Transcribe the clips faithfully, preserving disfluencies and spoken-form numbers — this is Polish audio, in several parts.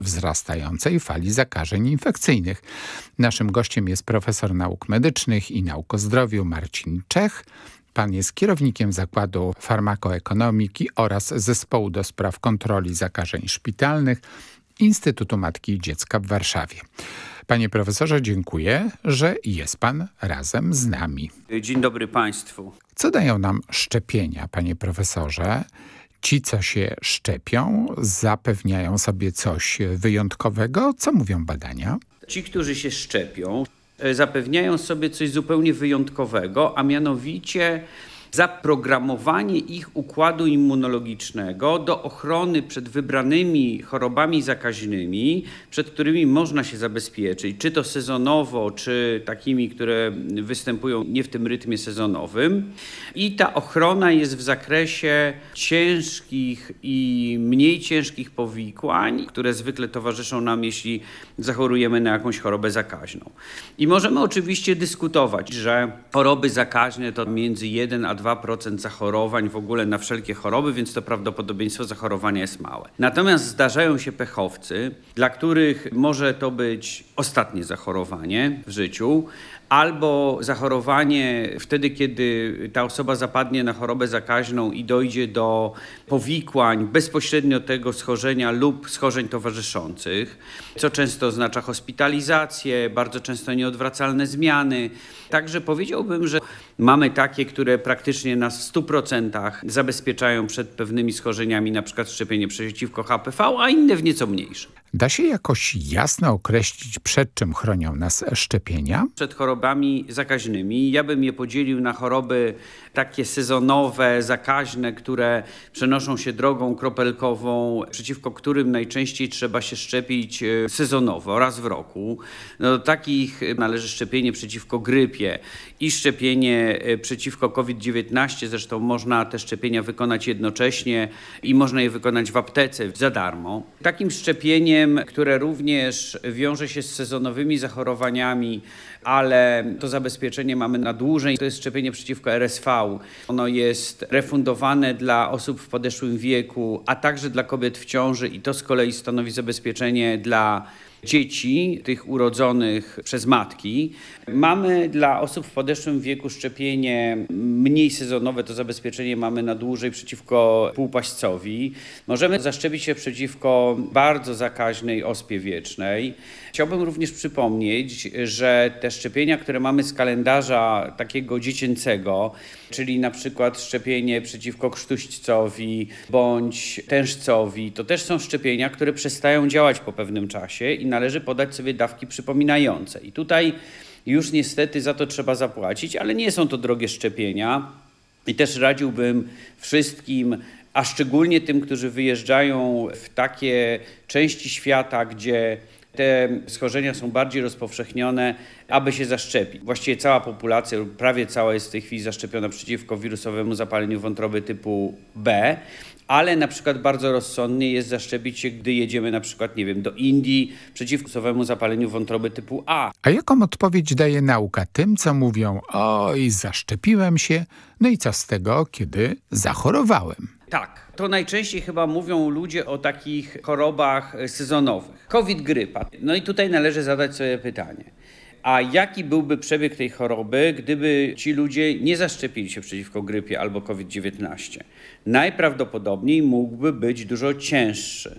wzrastającej fali zakażeń infekcyjnych. Naszym gościem jest profesor nauk medycznych i nauk o zdrowiu Marcin Czech. Pan jest kierownikiem Zakładu Farmakoekonomiki oraz Zespołu do spraw kontroli zakażeń szpitalnych Instytutu Matki i Dziecka w Warszawie. Panie profesorze, dziękuję, że jest pan razem z nami. Dzień dobry państwu. Co dają nam szczepienia, panie profesorze? Ci, co się szczepią, zapewniają sobie coś wyjątkowego? Co mówią badania? Ci, którzy się szczepią, zapewniają sobie coś zupełnie wyjątkowego, a mianowicie zaprogramowanie ich układu immunologicznego do ochrony przed wybranymi chorobami zakaźnymi, przed którymi można się zabezpieczyć, czy to sezonowo, czy takimi, które występują nie w tym rytmie sezonowym. I ta ochrona jest w zakresie ciężkich i mniej ciężkich powikłań, które zwykle towarzyszą nam, jeśli zachorujemy na jakąś chorobę zakaźną. I możemy oczywiście dyskutować, że choroby zakaźne to między jeden a dwa procent zachorowań w ogóle na wszelkie choroby, więc to prawdopodobieństwo zachorowania jest małe. Natomiast zdarzają się pechowcy, dla których może to być ostatnie zachorowanie w życiu, albo zachorowanie wtedy, kiedy ta osoba zapadnie na chorobę zakaźną i dojdzie do powikłań bezpośrednio tego schorzenia lub schorzeń towarzyszących, co często oznacza hospitalizację, bardzo często nieodwracalne zmiany. Także powiedziałbym, że mamy takie, które praktycznie nas w stu procentach zabezpieczają przed pewnymi schorzeniami, na przykład szczepienie przeciwko H P V, a inne w nieco mniejsze. Da się jakoś jasno określić, przed czym chronią nas szczepienia? Przed chorobami zakaźnymi. Ja bym je podzielił na choroby takie sezonowe, zakaźne, które przenoszą się drogą kropelkową, przeciwko którym najczęściej trzeba się szczepić sezonowo, raz w roku. No, do takich należy szczepienie przeciwko grypie i szczepienie przeciwko COVID dziewiętnaście. Zresztą można te szczepienia wykonać jednocześnie i można je wykonać w aptece za darmo. Takim szczepieniem, które również wiąże się z sezonowymi zachorowaniami, ale to zabezpieczenie mamy na dłużej, to jest szczepienie przeciwko R S V. Ono jest refundowane dla osób w podeszłym wieku, a także dla kobiet w ciąży i to z kolei stanowi zabezpieczenie dla dzieci, tych urodzonych przez matki. Mamy dla osób w podeszłym wieku szczepienie mniej sezonowe, to zabezpieczenie mamy na dłużej przeciwko półpaścowi. Możemy zaszczepić się przeciwko bardzo zakaźnej ospie wiecznej. Chciałbym również przypomnieć, że te szczepienia, które mamy z kalendarza takiego dziecięcego, czyli na przykład szczepienie przeciwko krztuścowi bądź tężcowi, to też są szczepienia, które przestają działać po pewnym czasie i należy podać sobie dawki przypominające. I tutaj już niestety za to trzeba zapłacić, ale nie są to drogie szczepienia i też radziłbym wszystkim, a szczególnie tym, którzy wyjeżdżają w takie części świata, gdzie te schorzenia są bardziej rozpowszechnione, aby się zaszczepić. Właściwie cała populacja, prawie cała jest w tej chwili zaszczepiona przeciwko wirusowemu zapaleniu wątroby typu B, ale na przykład bardzo rozsądnie jest zaszczepić się, gdy jedziemy na przykład, nie wiem, do Indii przeciwko wirusowemu zapaleniu wątroby typu A. A jaką odpowiedź daje nauka tym, co mówią: oj, zaszczepiłem się, no i co z tego, kiedy zachorowałem? Tak, to najczęściej chyba mówią ludzie o takich chorobach sezonowych. COVID, grypa. No i tutaj należy zadać sobie pytanie. A jaki byłby przebieg tej choroby, gdyby ci ludzie nie zaszczepili się przeciwko grypie albo COVID dziewiętnaście? Najprawdopodobniej mógłby być dużo cięższy.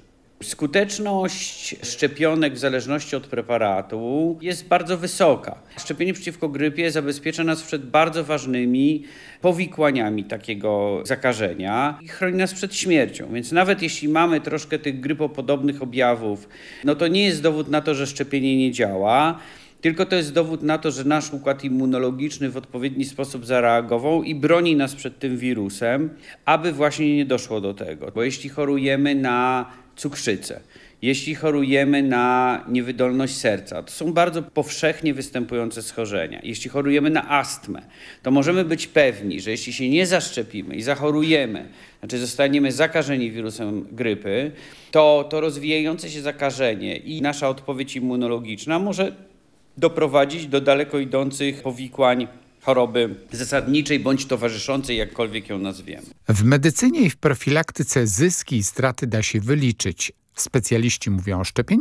Skuteczność szczepionek w zależności od preparatu jest bardzo wysoka. Szczepienie przeciwko grypie zabezpiecza nas przed bardzo ważnymi powikłaniami takiego zakażenia i chroni nas przed śmiercią. Więc nawet jeśli mamy troszkę tych grypopodobnych objawów, no to nie jest dowód na to, że szczepienie nie działa, tylko to jest dowód na to, że nasz układ immunologiczny w odpowiedni sposób zareagował i broni nas przed tym wirusem, aby właśnie nie doszło do tego. Bo jeśli chorujemy na cukrzycę, jeśli chorujemy na niewydolność serca, to są bardzo powszechnie występujące schorzenia. Jeśli chorujemy na astmę, to możemy być pewni, że jeśli się nie zaszczepimy i zachorujemy, znaczy zostaniemy zakażeni wirusem grypy, to to rozwijające się zakażenie i nasza odpowiedź immunologiczna może doprowadzić do daleko idących powikłań choroby zasadniczej bądź towarzyszącej, jakkolwiek ją nazwiemy. W medycynie i w profilaktyce zyski i straty da się wyliczyć, Specjaliści mówią o szczepieniach,